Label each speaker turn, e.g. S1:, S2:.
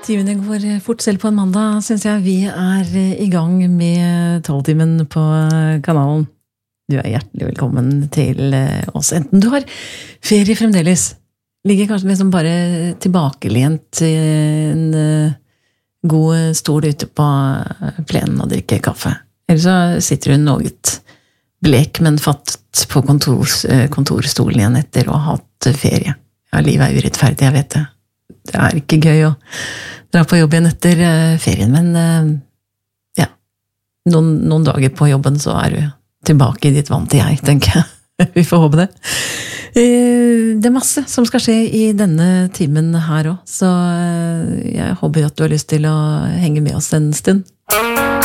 S1: Timene går fort selv på en mandag, synes jeg. Vi i gang med 12-timen på kanalen. Du hjertelig velkommen til oss. Enten du har ferie fremdeles, ligger kanskje liksom bare tilbakelent i en god stol ute på plenen og drikker kaffe. Eller så sitter du noe blek, men fattet på kontorstolen igjen etter å ha hatt ferie. Ja, livet urettferdig, jeg vet det. Det ikke gøy å dra på jobb igjen etter ferien, men ja, noen dager på jobben så du tilbake i ditt vant til jeg, tenker jeg. Vi får håpe det. Det masse som skal skje i denne timen her også, så jeg håper at du har lyst til å henge med oss en stund.